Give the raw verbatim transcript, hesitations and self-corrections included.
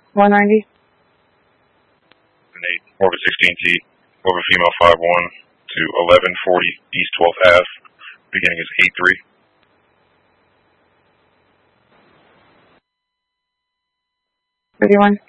one ninety. And eight, Orbit sixteen T, Orbit female five one to eleven forty East twelfth Ave. Beginning is eight three. thirty-one.